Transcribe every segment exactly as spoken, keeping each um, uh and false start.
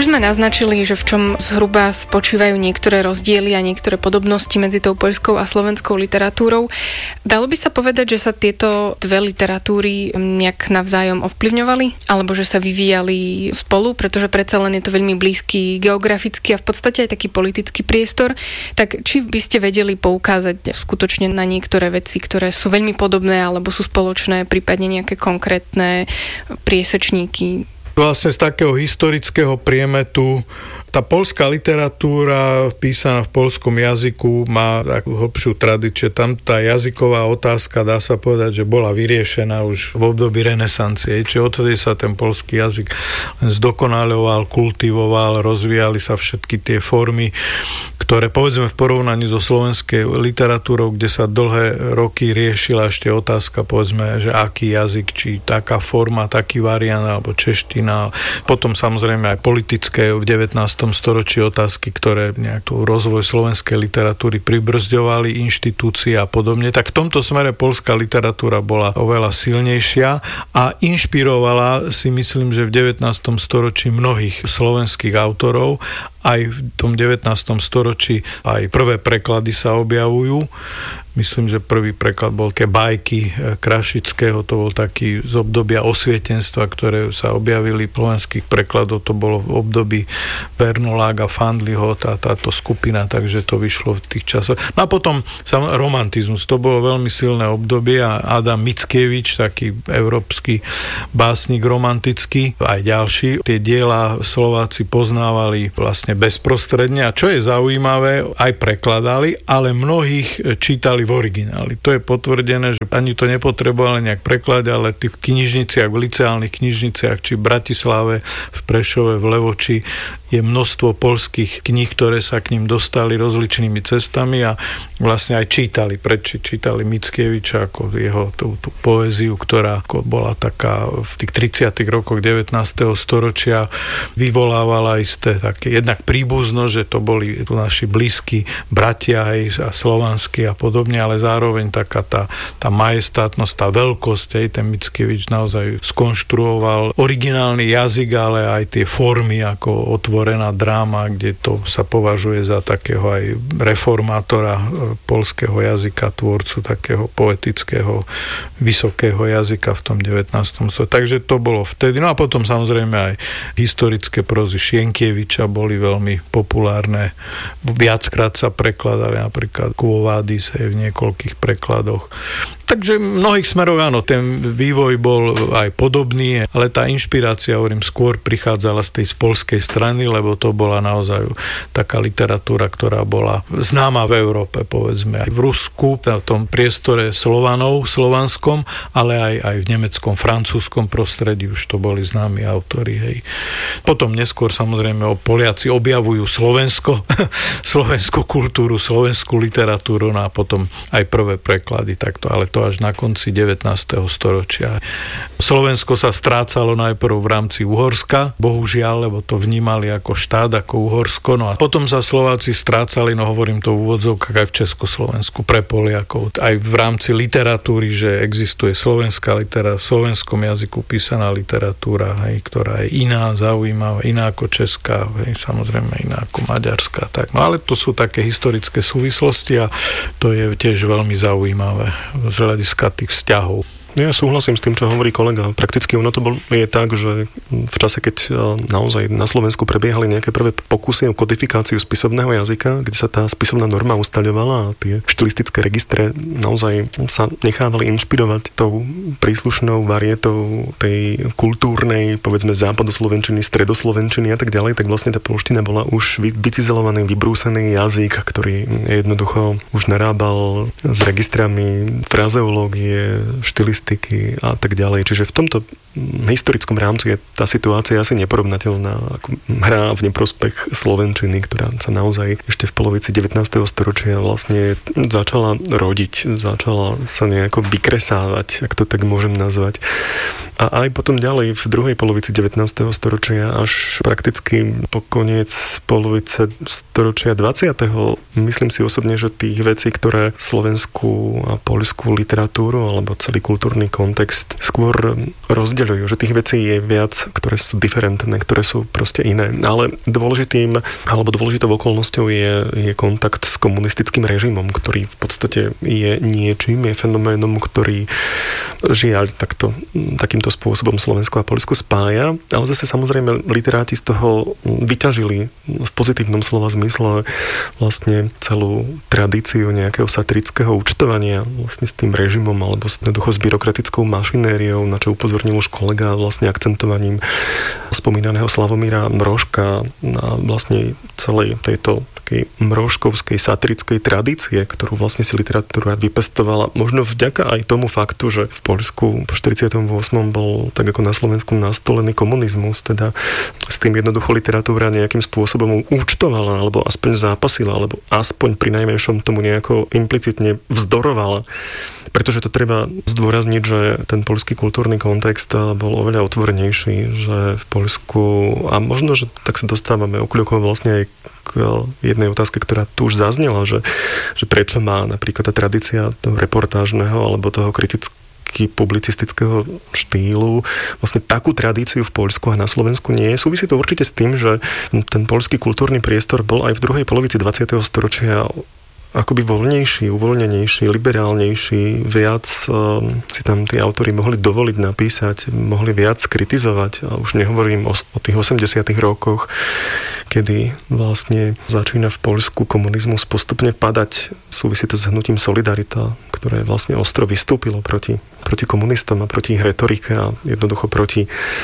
Už sme naznačili, že v čom zhruba spočívajú niektoré rozdiely a niektoré podobnosti medzi tou poľskou a slovenskou literatúrou. Dalo by sa povedať, že sa tieto dve literatúry nejak navzájom ovplyvňovali? Alebo že sa vyvíjali spolu, pretože predsa len je to veľmi blízky geografický a v podstate aj taký politický priestor. Tak či by ste vedeli poukázať skutočne na niektoré veci, ktoré sú veľmi podobné alebo sú spoločné, prípadne nejaké konkrétne priesečníky? Vlastne z takého historického priemetu tá poľská literatúra písaná v poľskom jazyku má takú hlbšiu tradíciu. Tam tá jazyková otázka, dá sa povedať, že bola vyriešená už v období renesancie. Čiže odtedy sa ten poľský jazyk len zdokonaľoval, kultivoval, rozvíjali sa všetky tie formy, ktoré povedzme v porovnaní so slovenskej literatúrou, kde sa dlhé roky riešila ešte otázka, povedzme, že aký jazyk, či taká forma, taký variant, alebo čeština. Potom samozrejme aj politické v devätnástom storočí otázky, ktoré nejak tú rozvoj slovenskej literatúry pribrzďovali, inštitúcie a podobne. Tak v tomto smere poľská literatúra bola oveľa silnejšia a inšpirovala si myslím, že v devätnástom storočí mnohých slovenských autorov. Aj v tom devätnástom storočí aj prvé preklady sa objavujú. Myslím, že prvý preklad bol také bajky Krašického, to bol taký z obdobia osvietenstva, ktoré sa objavili v slovenských prekladov, to bolo v období Bernolága, Fandliho, tá, táto skupina, takže to vyšlo v tých časoch. No a potom sam, romantizmus, to bolo veľmi silné obdobie a Adam Mickiewicz, taký európsky básnik romantický, aj ďalší, tie diela Slováci poznávali vlastne bezprostredne a čo je zaujímavé, aj prekladali, ale mnohých čítali v origináli. To je potvrdené, že ani to nepotrebovali nejak prekladať, ale v tých knižniciach, v liceálnych knižniciach, či v Bratislave, v Prešove, v Levoči, je množstvo poľských kníh, ktoré sa k ním dostali rozličnými cestami a vlastne aj čítali. Preči čítali Mickiewicza ako jeho tú, tú poéziu, ktorá ako bola taká v tých tridsiatych rokoch devätnásteho storočia vyvolávala isté také jednak príbuzno, že to boli naši blízki bratia aj a slovanskí a podobne, ale zároveň taká tá, tá majestátnosť, tá veľkosť, aj ten Mickiewicz naozaj skonštruoval originálny jazyk, ale aj tie formy ako otvorená dráma, kde to sa považuje za takého aj reformátora poľského jazyka, tvorcu takého poetického, vysokého jazyka v tom devätnástom storočí. Takže to bolo vtedy. No a potom samozrejme aj historické prózy Sienkiewicza boli veľmi populárne. Viackrát sa prekladali napríklad Quo Vadis v niekoľkých prekladoch. Takže v mnohých smeroch áno, ten vývoj bol aj podobný, ale tá inšpirácia, hovorím, skôr prichádzala z tej poľskej strany, lebo to bola naozaj taká literatúra, ktorá bola známa v Európe, povedzme aj v Rusku, v tom priestore Slovanov, slovanskom, ale aj, aj v nemeckom, francúzskom prostredí už to boli známi autori. Hej. Potom neskôr samozrejme Poliaci objavujú Slovensko, slovenskú kultúru, slovenskú literatúru, no a potom aj prvé preklady takto, ale to až na konci devätnásteho storočia. Slovensko sa strácalo najprv v rámci Uhorska, bohužiaľ, lebo to vnímali ako štát, ako Uhorsko, no a potom sa Slováci strácali, no hovorím to v úvodzovkách aj v Československu, pre Poliakov. Aj v rámci literatúry, že existuje slovenská literatúra, v slovenskom jazyku písaná literatúra, hej, ktorá je iná, zaujímavá, iná ako česká, hej, samozrejme iná ako maďarská. Tak. No ale to sú také historické súvislosti a to je tiež veľmi zaujímavé z hľadiska tých vzťahov. Ja súhlasím s tým, čo hovorí kolega. Prakticky ono to bol, je tak, že v čase, keď naozaj na Slovensku prebiehali nejaké prvé pokusy o kodifikáciu spisovného jazyka, kde sa tá spisovná norma ustaľovala a tie štilistické registre naozaj sa nechávali inšpirovať tou príslušnou varietou tej kultúrnej, povedzme západoslovenčiny, stredoslovenčiny a tak ďalej, tak vlastne tá poľština bola už vycizelovaný, vybrúsený jazyk, ktorý jednoducho už narábal s registrami frazeológie, štilistiky a tak ďalej. Čiže v tomto historickom rámci je tá situácia asi neporovnateľná. Hrá v neprospech slovenčiny, ktorá sa naozaj ešte v polovici devätnásteho storočia vlastne začala rodiť, začala sa nejako vykresávať, ak to tak môžem nazvať. A aj potom ďalej v druhej polovici devätnásteho storočia až prakticky po koniec polovice storočia dvadsiateho Myslím si osobne, že tých vecí, ktoré slovenskú a poľskú literatúru alebo celý kultúrny kontext skôr rozdeľujú, že tých vecí je viac, ktoré sú diferentné, ktoré sú proste iné. Ale dôležitým alebo dôležitou okolnosťou je, je kontakt s komunistickým režimom, ktorý v podstate je niečím, je fenoménom, ktorý žiaľ takto, takýmto spôsobom Slovensko a Poľsko spája, ale zase samozrejme literáti z toho vyťažili v pozitívnom slova zmysle vlastne celú tradíciu nejakého satirického účtovania vlastne s tým režimom alebo s, s byrokratickou mašinériou, na čo upozornil už kolega vlastne akcentovaním spomínaného Slavomíra Mrožka na vlastne celej tejto takej mrožkovskej satirickej tradície, ktorú vlastne si literatúra vypestovala. Možno vďaka aj tomu faktu, že v Poľsku po štyridsiatom ôsmom bol tak ako na Slovensku nastolený komunizmus, teda s tým jednoducho literatúra nejakým spôsobom účtovala, alebo aspoň zápasila, alebo aspoň pri najmenšom tomu nejako implicitne vzdorovala. Pretože to treba zdôrazniť, že ten poľský kultúrny kontext bol oveľa otvorenejší, že v Poľsku, a možno, že tak sa dostávame okľukom vlastne aj k jednej otázke, ktorá tu už zaznela, že, že prečo má napríklad tá tradícia toho reportážneho alebo toho kriticky publicistického štýlu vlastne takú tradíciu v Poľsku a na Slovensku nie. Súvisí to určite s tým, že ten poľský kultúrny priestor bol aj v druhej polovici dvadsiateho storočia akoby voľnejší, uvoľnenejší, liberálnejší, viac um, si tam tí autori mohli dovoliť napísať, mohli viac kritizovať. A už nehovorím o, o tých osemdesiatych rokoch, kedy vlastne začína v Poľsku komunizmus postupne padať. Súvisí to s hnutím Solidarita, ktoré vlastne ostro vystúpilo proti, proti komunistom a proti ich retorike a jednoducho proti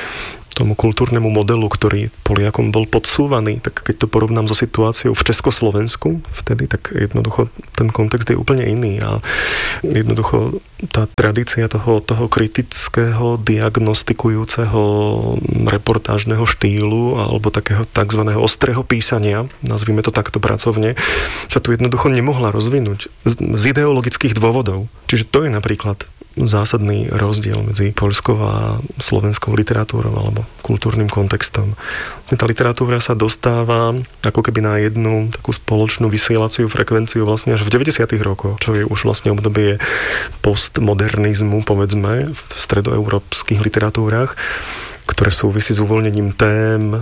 tomu kultúrnemu modelu, ktorý Poliakom bol podsúvaný, tak keď to porovnám so situáciou v Československu vtedy, tak jednoducho ten kontext je úplne iný a jednoducho tá tradícia toho, toho kritického, diagnostikujúceho reportážneho štýlu alebo takého tzv. Ostrého písania, nazvime to takto pracovne, sa tu jednoducho nemohla rozvinúť z, z ideologických dôvodov. Čiže to je napríklad zásadný rozdiel medzi poľskou a slovenskou literatúrou alebo kultúrnym kontextom. Tá literatúra sa dostáva ako keby na jednu takú spoločnú vysielaciu frekvenciu vlastne až v deväťdesiatych rokoch, čo je už vlastne obdobie postmodernizmu, povedzme, v stredoeurópskych literatúrach, ktoré súvisí s uvoľnením tém,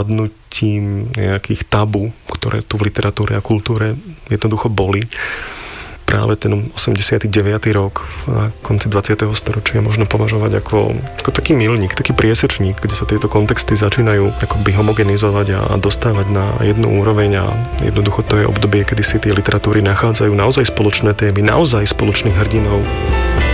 padnutím nejakých tabu, ktoré tu v literatúre a kultúre jednoducho boli. Práve ten osemdesiaty deviaty rok na konci dvadsiateho storočia možno považovať ako, ako taký milník, taký priesečník, kde sa tieto kontexty začínajú akoby homogenizovať a, a dostávať na jednu úroveň a jednoducho to je obdobie, kedy si tie literatúry nachádzajú naozaj spoločné témy, naozaj spoločných hrdinov.